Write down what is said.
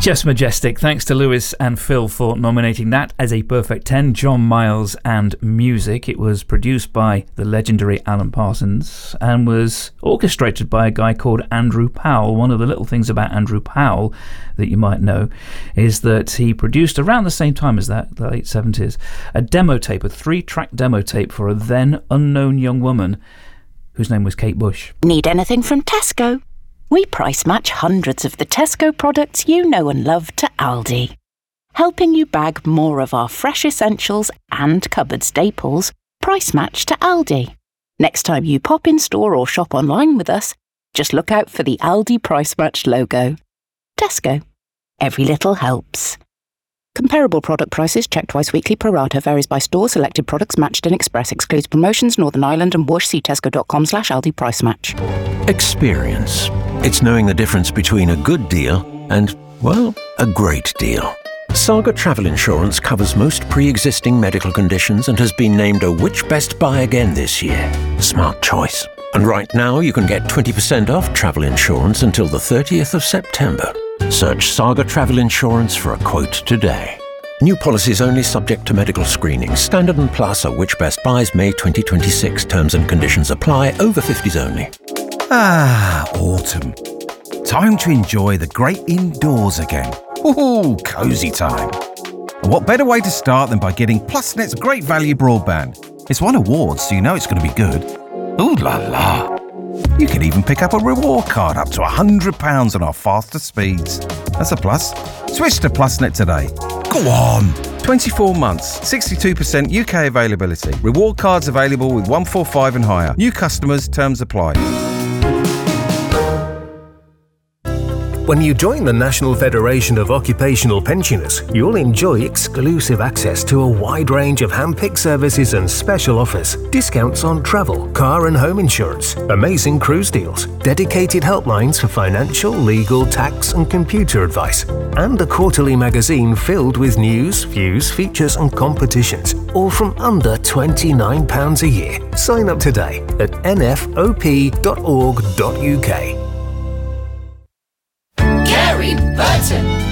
Just majestic. Thanks to Lewis and Phil for nominating that as a perfect 10. John Miles and music. It was produced by the legendary Alan Parsons and was orchestrated by a guy called Andrew Powell. One of the little things about Andrew Powell that you might know is that he produced around the same time as that, the late 70s, a demo tape, a 3-track demo tape for a then unknown young woman whose name was Kate Bush. Need anything from Tesco? We price match hundreds of the Tesco products you know and love to Aldi, helping you bag more of our fresh essentials and cupboard staples. Price match to Aldi. Next time you pop in store or shop online with us, just look out for the Aldi Price Match logo. Tesco. Every little helps. Comparable product prices checked twice weekly. Pro rata varies by store. Selected products matched in Express. Excludes promotions. Northern Ireland and Whoosh. See tesco.com/Aldi Price Match. Experience. It's knowing the difference between a good deal and, well, a great deal. Saga Travel Insurance covers most pre-existing medical conditions and has been named a Which Best Buy again this year. Smart choice. And right now you can get 20% off travel insurance until the 30th of September. Search Saga Travel Insurance for a quote today. New policies only subject to medical screening. Standard and Plus are Which Best Buys May 2026. Terms and conditions apply. Over 50s only. Autumn. Time to enjoy the great indoors again. Ooh, cosy time. And what better way to start than by getting Plusnet's great value broadband? It's won awards, so you know it's going to be good. Ooh la la. You can even pick up a reward card up to £100 on our faster speeds. That's a plus. Switch to Plusnet today. Go on! 24 months, 62% UK availability. Reward cards available with 145 and higher. New customers, terms apply. When you join the National Federation of Occupational Pensioners, you'll enjoy exclusive access to a wide range of hand-picked services and special offers, discounts on travel, car and home insurance, amazing cruise deals, dedicated helplines for financial, legal, tax and computer advice, and a quarterly magazine filled with news, views, features and competitions, all from under £29 a year. Sign up today at nfop.org.uk. Gary Burton.